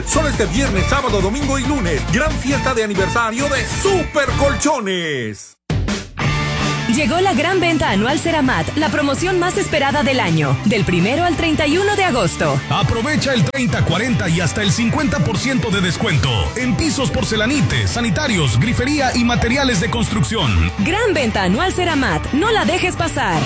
Solo este viernes, sábado, domingo y lunes. Gran fiesta de aniversario de Super Colchones. Llegó la gran venta anual Ceramat, la promoción más esperada del año, del 1 al 31 de agosto. Aprovecha el 30, 40 y hasta el 50% de descuento en pisos porcelanites, sanitarios, grifería y materiales de construcción. Gran venta anual Ceramat, no la dejes pasar.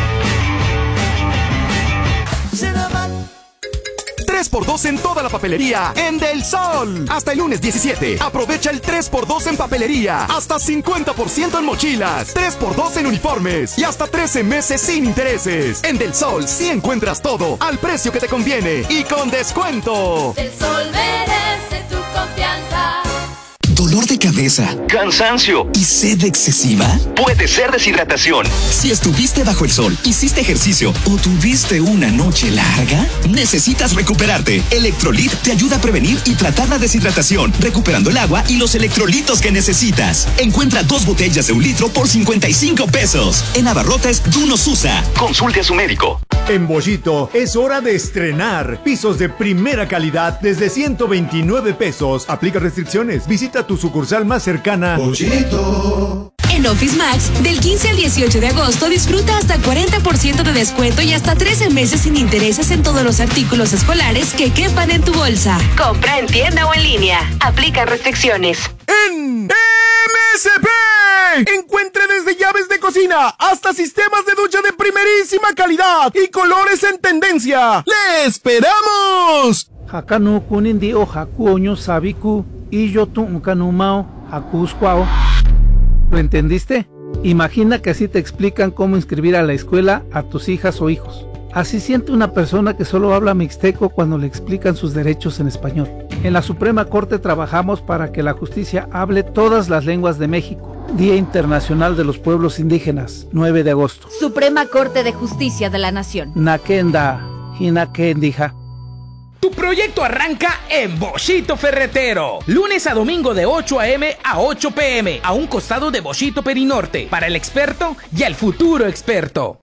3x2 en toda la papelería en Del Sol. Hasta el lunes 17. Aprovecha el 3x2 en papelería. Hasta 50% en mochilas. 3x2 en uniformes. Y hasta 13 meses sin intereses. En Del Sol sí encuentras todo al precio que te conviene y con descuento. Del Sol merece tu confianza. ¿Dolor de cabeza, cansancio y sed excesiva? Puede ser deshidratación. Si estuviste bajo el sol, hiciste ejercicio o tuviste una noche larga, necesitas recuperarte. Electrolit te ayuda a prevenir y tratar la deshidratación, recuperando el agua y los electrolitos que necesitas. Encuentra 2 botellas de 1 litro por 55 pesos. En abarrotes, tú nos usa. Consulte a su médico. En Bollito es hora de estrenar pisos de primera calidad desde 129 pesos. Aplica restricciones. Visita tu sucursal más cercana. Bollito. En Office Max, del 15 al 18 de agosto, disfruta hasta 40% de descuento y hasta 13 meses sin intereses en todos los artículos escolares que quepan en tu bolsa. Compra en tienda o en línea. Aplica restricciones. En MSP. Encuentre desde llaves de cocina hasta sistemas de ducha de primerísima calidad y colores en tendencia. ¡Le esperamos! Hakanu kunindi o hakuoño sabiku y yo tu kanumao hakuskwao. ¿Lo entendiste? Imagina que así te explican cómo inscribir a la escuela a tus hijas o hijos. Así siente una persona que solo habla mixteco cuando le explican sus derechos en español. En la Suprema Corte trabajamos para que la justicia hable todas las lenguas de México. Día Internacional de los Pueblos Indígenas, 9 de agosto. Suprema Corte de Justicia de la Nación. Nakenda, Hinakendija. Tu proyecto arranca en Bollito Ferretero. Lunes a domingo de 8 a.m. a 8 p.m. a un costado de Bollito Perinorte. Para el experto y el futuro experto.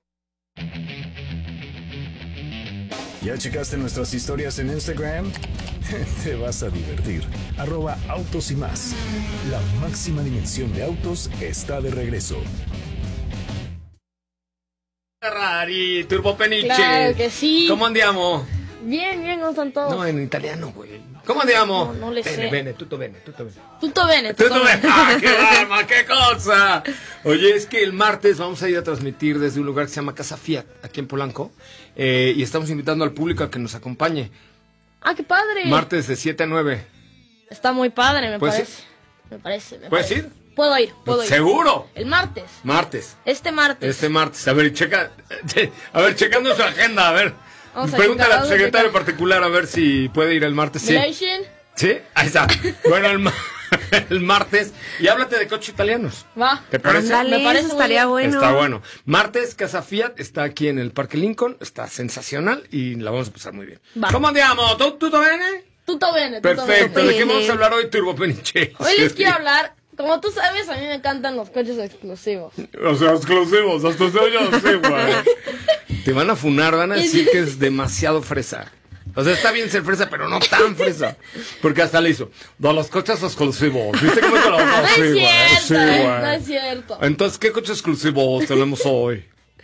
¿Ya checaste nuestras historias en Instagram? Te vas a divertir. @autos y más. La máxima dimensión de autos está de regreso. Ferrari, Turbo Peniche. Claro que sí. ¿Cómo andiamo? Bien, ¿cómo están todos? No, en italiano, güey. ¿Cómo andiamo? No le sé. Bene, tutto bene, tutto bene. Tutto bene. Tutto bene. ¡Ah, qué barba, qué cosa! Oye, es que el martes vamos a ir a transmitir desde un lugar que se llama Casa Fiat, aquí en Polanco. Y estamos invitando al público a que nos acompañe. ¡Ah, qué padre! Martes de 7 a 9. Está muy padre, me ¿Puedes parece. Me parece. ¿Puedes ir? Puedo ir. ¿Seguro? El martes. Martes. Este martes. A ver, checando su agenda, a ver. Pregúntale a tu secretario particular a ver si puede ir el martes. Sí. ¿Sí? Ahí está. Bueno, el martes. Y háblate de coches italianos. Va. ¿Te parece? Me parece, estaría bueno. Está bueno. Martes, Casa Fiat está aquí en el Parque Lincoln. Está sensacional y la vamos a pasar muy bien. Va. ¿Cómo andiamo? ¿Tutto bene? Tutto bene. Perfecto. ¿De qué vamos a hablar hoy, Turbo Peniche? Hoy les quiero hablar. Como tú sabes, a mí me encantan los coches exclusivos. O sea, exclusivos, hasta se oye así, güey. Te van a funar, van a decir que es demasiado fresa. O sea, está bien ser fresa, pero no tan fresa. Porque hasta le hizo, no, los coches exclusivos. ¿Viste cómo te lo No es sí, cierto, sí, no es cierto. Entonces, ¿qué coches exclusivos tenemos hoy?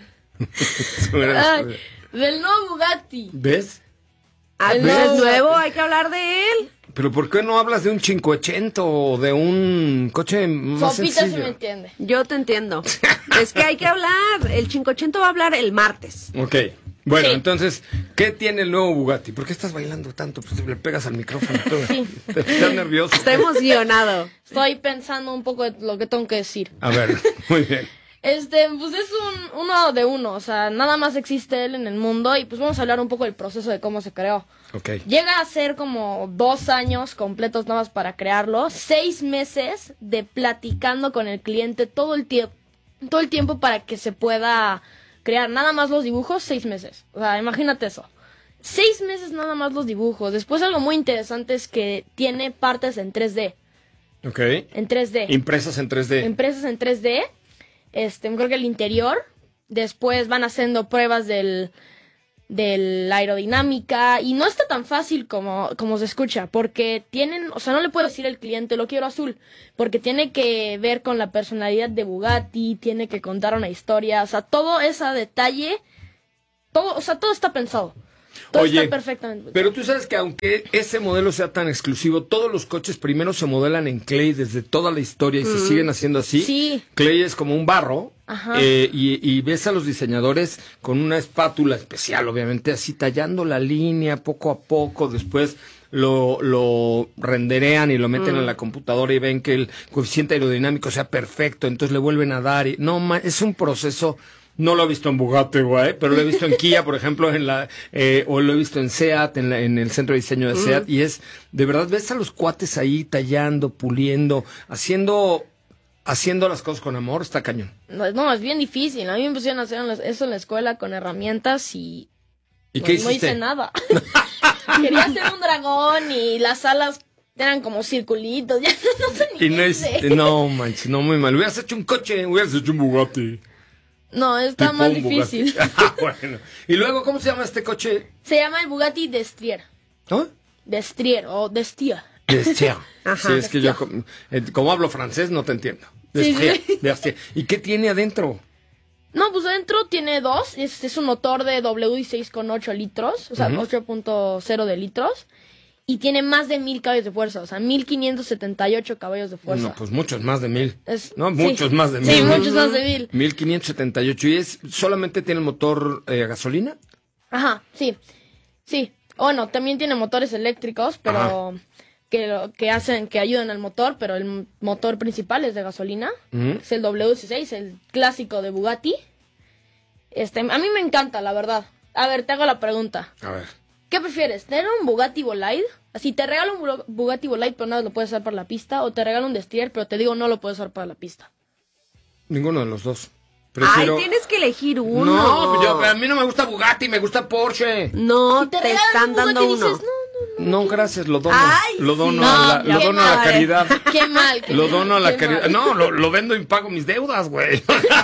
Ay, del nuevo Bugatti. ¿Ves? Pues es nuevo, hay que hablar de él. Pero ¿por qué no hablas de un 580 o de un coche más Sopita sencillo? sí me entiende. Yo te entiendo. Es que hay que hablar. El 580 va a hablar el martes. Ok. Bueno, Sí. Entonces, ¿qué tiene el nuevo Bugatti? ¿Por qué estás bailando tanto? Pues le pegas al micrófono. Sí. Estás nervioso. Está emocionado. Estoy pensando un poco de lo que tengo que decir. A ver, muy bien. Pues es uno de uno, o sea, nada más existe él en el mundo y pues vamos a hablar un poco del proceso de cómo se creó. Ok. Llega a ser como 2 años completos nada más para crearlo, 6 meses de platicando con el cliente todo el tiempo para que se pueda crear nada más los dibujos, 6 meses. O sea, imagínate eso. 6 meses nada más los dibujos. Después algo muy interesante es que tiene partes en 3D. Ok. En 3D. Impresas en 3D. Empresas en 3D. Creo que el interior. Después van haciendo pruebas del la aerodinámica, y no está tan fácil como se escucha, porque no le puedo decir al cliente lo quiero azul, porque tiene que ver con la personalidad de Bugatti, tiene que contar una historia, o sea, todo ese detalle, todo está pensado. Todo está perfectamente. Pero tú sabes que aunque ese modelo sea tan exclusivo, todos los coches primero se modelan en clay desde toda la historia y se siguen haciendo así. Sí. Clay es como un barro. Ajá. Y ves a los diseñadores con una espátula especial, obviamente, así tallando la línea poco a poco. Después lo renderean y lo meten en la computadora y ven que el coeficiente aerodinámico sea perfecto. Entonces le vuelven a dar. Es un proceso. No lo he visto en Bugatti, güey, pero lo he visto en Kia, por ejemplo, o lo he visto en SEAT, en el centro de diseño de SEAT, y de verdad, ves a los cuates ahí tallando, puliendo, haciendo las cosas con amor, está cañón. No, es bien difícil. A mí me pusieron a hacer eso en la escuela con herramientas y qué hiciste? No hice nada. Quería hacer un dragón y las alas eran como circulitos, ya no sé ni qué hice. No, manches, no, muy mal. Hubieras hecho un coche, hubieras hecho un Bugatti. No, está tipo más difícil. Bueno. Y luego, ¿cómo se llama este coche? Se llama el Bugatti Destrier. ¿Ah? Destrier o Destia. Destia. Ajá. Sí, es que yo, como hablo francés, no te entiendo. Destia. Sí. Destia. ¿Y qué tiene adentro? No, pues adentro tiene dos. Es un motor de W16 con 8 litros, o sea, 8.0 de litros. Y tiene más de 1000 caballos de fuerza, o sea, 1578 caballos de fuerza. No, pues muchos más de 1000. Muchos más de 1000. Sí, muchos más de 1000. 1578. ¿Y solamente tiene el motor a gasolina? Ajá, sí. Bueno, también tiene motores eléctricos, pero que ayudan al motor, pero el motor principal es de gasolina. Es el W16, el clásico de Bugatti. A mí me encanta, la verdad. A ver, te hago la pregunta. A ver. ¿Qué prefieres? ¿Tener un Bugatti Bolide? Así, te regalo un Bugatti Bolide, pero nada lo puedes usar para la pista. O te regalo un Destrier, pero te digo, no lo puedes usar para la pista. Ninguno de los dos. Ay, tienes que elegir uno. No, a mí no me gusta Bugatti, me gusta Porsche. No, te están dando uno. Dices, No, gracias, lo dono. Ay, lo dono, sí. lo dono a la caridad. Qué mal. Lo dono a la caridad. No, lo vendo y pago mis deudas, güey.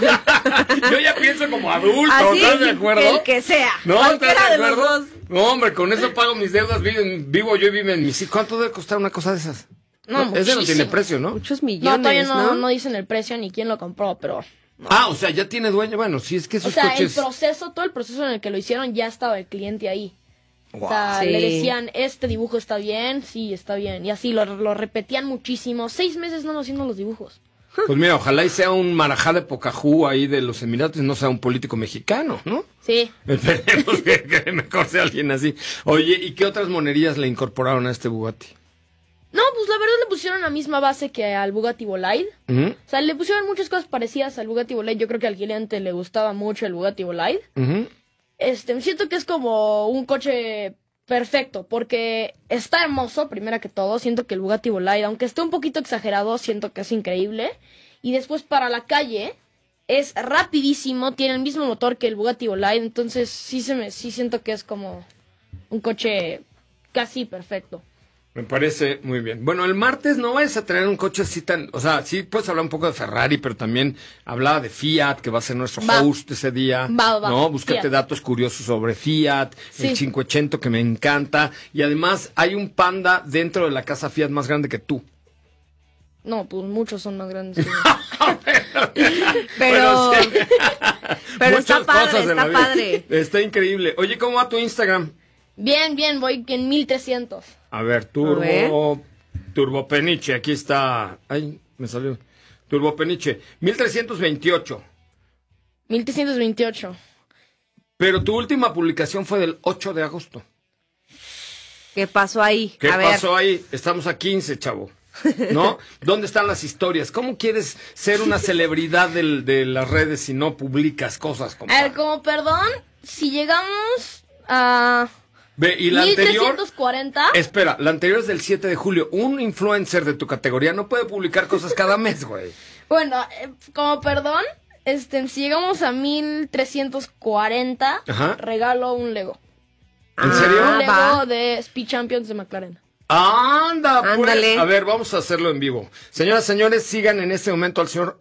Yo ya pienso como adulto, ¿estás de acuerdo? El que sea. No, Cualquiera de los dos. No, hombre, con eso pago mis deudas, vivo yo y viven mis hijos. ¿Cuánto debe costar una cosa de esas? No, ese no tiene precio, ¿no? Muchos millones, No, todavía no dicen el precio ni quién lo compró, pero... No. O sea, ya tiene dueño. Bueno, sí, es que esos coches... todo el proceso en el que lo hicieron, ya estaba el cliente ahí. Wow. O sea, le decían, este dibujo está bien, sí, está bien. Y así lo repetían muchísimo. 6 meses no haciendo los dibujos. Pues mira, ojalá y sea un marajá de Pocahú ahí de los Emiratos y no sea un político mexicano, ¿no? Sí. Esperemos que mejor sea alguien así. Oye, ¿y qué otras monerías le incorporaron a este Bugatti? No, pues la verdad le pusieron la misma base que al Bugatti Bolide. O sea, le pusieron muchas cosas parecidas al Bugatti Bolide. Yo creo que al cliente le gustaba mucho el Bugatti Bolide. Siento que es como un coche perfecto, porque está hermoso, primero que todo. Siento que el Bugatti Bolide, aunque esté un poquito exagerado, siento que es increíble. Y después para la calle es rapidísimo, tiene el mismo motor que el Bugatti Bolide. Entonces sí siento que es como un coche casi perfecto. Me parece muy bien. Bueno, el martes no vayas a traer un coche así tan... O sea, sí puedes hablar un poco de Ferrari, pero también hablaba de Fiat, que va a ser nuestro host ese día. No, búscate Fiat. datos curiosos sobre Fiat, el 580 que me encanta. Y además hay un Panda dentro de la casa Fiat más grande que tú. No, pues muchos son más grandes. Pero está padre, está padre. Está increíble. Oye, ¿cómo va tu Instagram? Bien, voy en 1300. A ver, Turbo Peniche, aquí está. Ay, me salió. Turbo Peniche, 1328. 1328. Pero tu última publicación fue del 8 de agosto. ¿Qué pasó ahí? ¿Qué pasó ahí? Estamos a 15, chavo. ¿No? ¿Dónde están las historias? ¿Cómo quieres ser una celebridad de las redes si no publicas cosas? A ver, como perdón, si llegamos a... Ve, y la 1340. anterior... Espera, la anterior es del 7 de julio. Un influencer de tu categoría no puede publicar cosas cada mes, güey. Bueno, como perdón, si llegamos a 1340, regalo un Lego. ¿En serio? Un Lego de Speed Champions de McLaren. Ándale. A ver, vamos a hacerlo en vivo. Señoras, señores, sigan en este momento al señor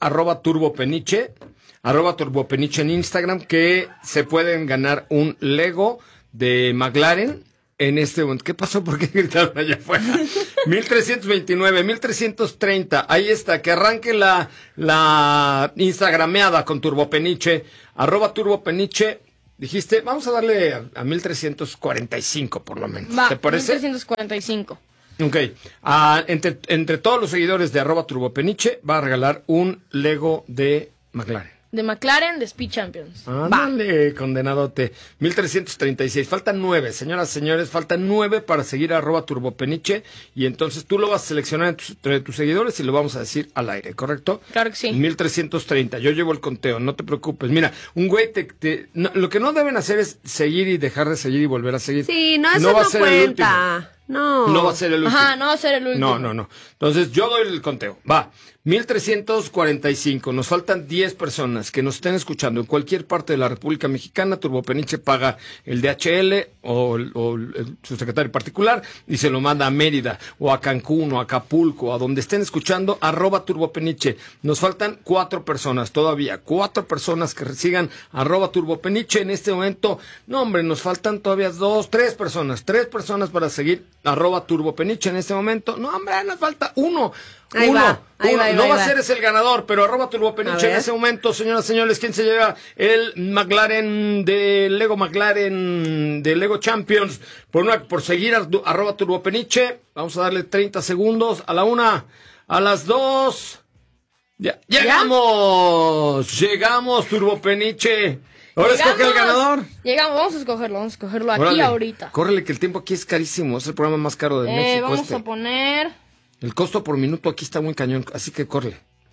@turbopeniche, @turbopeniche en Instagram, que se pueden ganar un Lego de McLaren en este momento. ¿Qué pasó? ¿Por qué gritaron allá afuera? 1329, 1330. Ahí está. Que arranque la instagrameada con Turbopeniche. @Turbopeniche. Dijiste, vamos a darle a 1345 por lo menos. Va, ¿Te parece? 1345. Ok. Entre todos los seguidores de @Turbopeniche va a regalar un Lego de McLaren. De McLaren, de Speed Champions. Ándale, condenadote. 1336. Faltan 9, señoras y señores. Faltan 9 para seguir a @Turbopeniche. Y entonces tú lo vas a seleccionar entre tus seguidores y lo vamos a decir al aire, ¿correcto? Claro que sí. 1330. Yo llevo el conteo, no te preocupes. Mira, un güey lo que no deben hacer es seguir y dejar de seguir y volver a seguir. Sí, no, eso no cuenta. No va a ser el último. Ajá, no va a ser el último. No. Entonces, yo doy el conteo. Va. 1345. Nos faltan 10 personas que nos estén escuchando en cualquier parte de la República Mexicana. Turbopeniche paga el DHL o su secretario particular y se lo manda a Mérida o a Cancún o a Acapulco, a donde estén escuchando, @Turbopeniche. Nos faltan 4 personas todavía. 4 personas que sigan @Turbopeniche en este momento. No, hombre, nos faltan todavía 3 personas. 3 personas para seguir @Turbopeniche en este momento. No, hombre, nos falta uno. Ahí va. No va a ser ese el ganador, pero @Turbopeniche en ese momento, señoras y señores, ¿quién se lleva el McLaren de Lego Champions? Por seguir @Turbopeniche. Vamos a darle 30 segundos. A la 1, a las 2. Ya. ¡Llegamos! Turbopeniche. Ahora escoge el ganador. Vamos a escogerlo aquí. Órale, ahorita. Córrele, que el tiempo aquí es carísimo. Es el programa más caro de México. Vamos a poner... El costo por minuto aquí está muy cañón, así que córrele.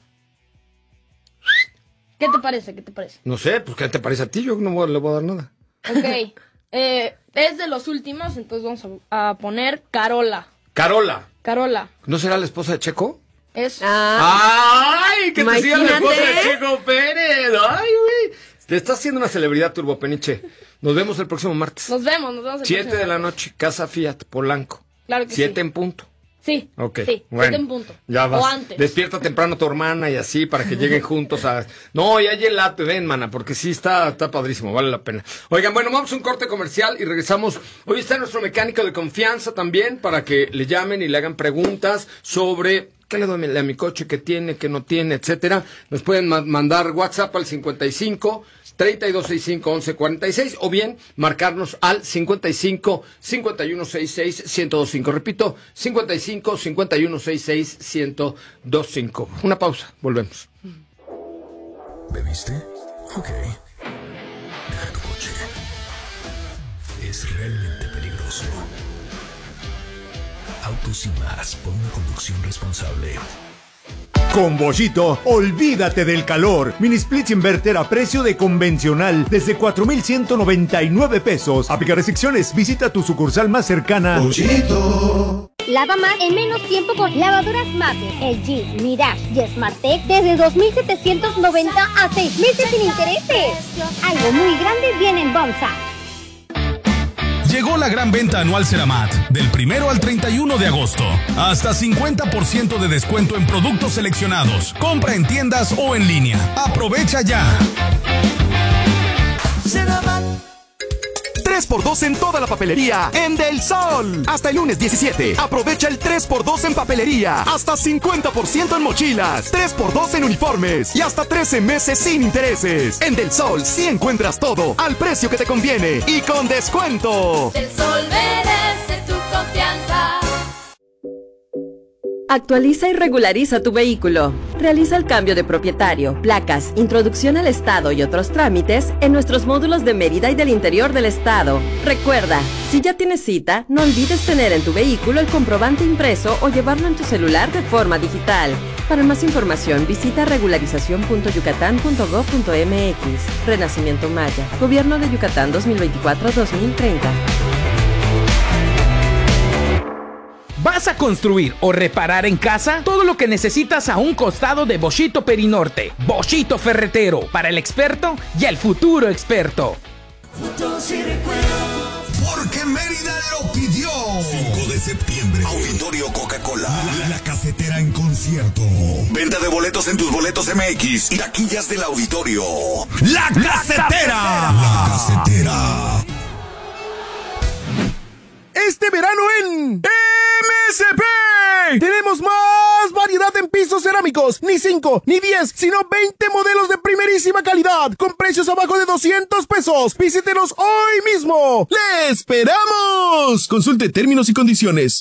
¿Qué te parece? No sé, pues ¿qué te parece a ti? Yo no le voy a dar nada. Ok. Es de los últimos, entonces vamos a poner Carola. Carola. ¿No será la esposa de Checo? Es... ¡Ay! Que te siga la esposa de Checo Pérez. ¡Ay, güey! Te está haciendo una celebridad, Turbopeniche. Nos vemos el próximo martes. Nos vemos el 7 próximo de la noche, Casa Fiat, Polanco. Claro que 7 sí. en punto. Sí. Ok. Sí, bueno, 7 en punto. Ya vas. O antes. Despierta temprano a tu hermana y así para que lleguen juntos a... No, ya gelato, ven, mana, porque sí está padrísimo, vale la pena. Oigan, bueno, vamos a un corte comercial y regresamos. Hoy está nuestro mecánico de confianza también para que le llamen y le hagan preguntas sobre... ¿Qué le duele a mi coche? ¿Qué tiene? ¿Qué no tiene? Etcétera. Nos pueden mandar WhatsApp al 55 3265 1146 o bien marcarnos al 55 5166 1025. Repito, 55 5166 1025. Una pausa, volvemos. ¿Bebiste? Ok. Deja tu coche. Es realmente peligroso. Autos y Más, por una conducción responsable. Con Boschito, olvídate del calor. Mini Splits Inverter a precio de convencional desde 4,199 pesos. Aplica restricciones. Visita tu sucursal más cercana. Boschito. Lava más en menos tiempo con lavadoras Mapper, LG, Mirage y SmartTech desde 2,790 a 6 meses sin intereses. Algo muy grande viene en Bomsa. Llegó la gran venta anual Ceramat, del 1 al 31 de agosto. Hasta 50% de descuento en productos seleccionados. Compra en tiendas o en línea. Aprovecha ya. Ceramat. 3x2 en toda la papelería en Del Sol. Hasta el lunes 17. Aprovecha el 3x2 en papelería. Hasta 50% en mochilas. 3x2 en uniformes. Y hasta 13 meses sin intereses. En Del Sol sí encuentras todo al precio que te conviene y con descuento. Del Sol merece tu confianza. Actualiza y regulariza tu vehículo. Realiza el cambio de propietario, placas, introducción al estado y otros trámites en nuestros módulos de Mérida y del interior del estado. Recuerda, si ya tienes cita, no olvides tener en tu vehículo el comprobante impreso o llevarlo en tu celular de forma digital. Para más información, visita regularizacion.yucatán.gov.mx. Renacimiento Maya. Gobierno de Yucatán 2024-2030. ¿Vas a construir o reparar en casa? Todo lo que necesitas a un costado de Boschito Perinorte. Boschito Ferretero, para el experto y el futuro experto. Porque Mérida lo pidió. 5 de septiembre. Auditorio Coca-Cola. La Casetera en concierto. Venta de boletos en tus boletos MX y taquillas del auditorio. La Casetera. La Casetera. este verano en MSP. Tenemos más variedad en pisos cerámicos, ni 5, ni 10, sino 20 modelos de primerísima calidad, con precios abajo de 200 pesos. Visítenos hoy mismo. ¡Le esperamos! Consulte términos y condiciones.